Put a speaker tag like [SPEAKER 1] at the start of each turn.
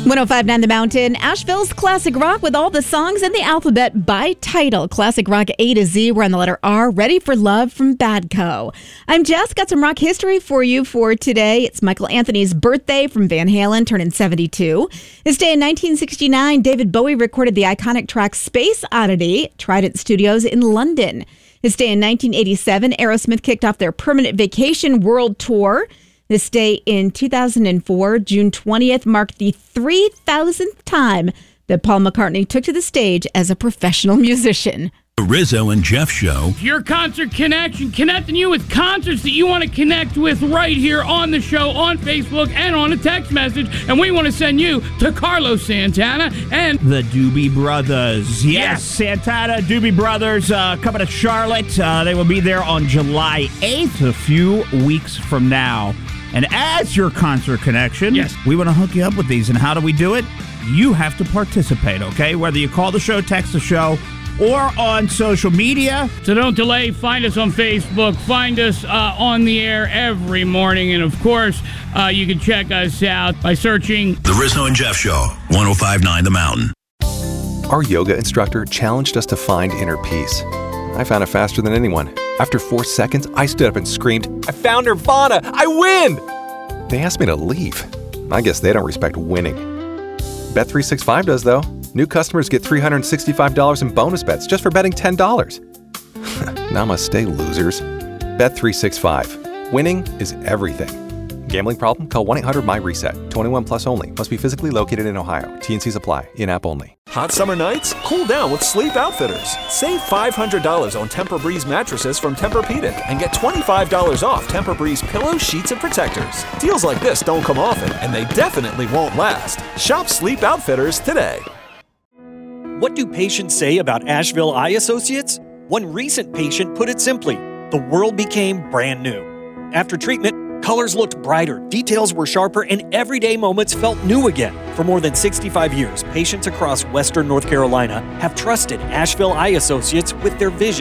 [SPEAKER 1] 105.9 The Mountain, Asheville's classic rock with all the songs in the alphabet by title. Classic rock A to Z. We're on the letter R. Ready for Love from Badco. I'm Jess. Got some rock history for you for today. It's Michael Anthony's birthday from Van Halen, turning 72. This day in 1969, David Bowie recorded the iconic track Space Oddity, Trident Studios in London. This day in 1987, Aerosmith kicked off their Permanent Vacation World Tour. This day in 2004, June 20th, marked the 3,000th time that Paul McCartney took to the stage as a professional musician.
[SPEAKER 2] The Rizzo and Jeff Show.
[SPEAKER 3] Your concert connection, connecting you with concerts that you want to connect with right here on the show, on Facebook, and on a text message. And we want to send you to Carlos Santana and
[SPEAKER 4] the Doobie Brothers. Yes, Santana, Doobie Brothers coming to Charlotte. They will be there on July 8th, a few weeks from now. And as your concert connection, we want to hook you up with these. And how do we do it? You have to participate, okay? Whether you call the show, text the show, or on social media.
[SPEAKER 3] So don't delay. Find us on Facebook. Find us on the air every morning. And, of course, you can check us out by searching
[SPEAKER 2] The Rizzo and Jeff Show, 105.9 The Mountain.
[SPEAKER 5] Our yoga instructor challenged us to find inner peace. I found it faster than anyone. After 4 seconds, I stood up and screamed, "I found Nirvana! I win!" They asked me to leave. I guess they don't respect winning. Bet365 does, though. New customers get $365 in bonus bets just for betting $10. Namaste, losers. Bet365. Winning is everything. Gambling problem? Call 1-800-MY-RESET. 21 plus only. Must be physically located in Ohio. T&Cs apply. In-app only.
[SPEAKER 6] Hot summer nights? Cool down with Sleep Outfitters. Save $500 on Tempur-Breeze mattresses from Tempur-Pedic and get $25 off Tempur-Breeze pillows, sheets, and protectors. Deals like this don't come often, and they definitely won't last. Shop Sleep Outfitters today.
[SPEAKER 7] What do patients say about Asheville Eye Associates? One recent patient put it simply, the world became brand new. After treatment, colors looked brighter, details were sharper, and everyday moments felt new again. For more than 65 years, patients across Western North Carolina have trusted Asheville Eye Associates with their vision.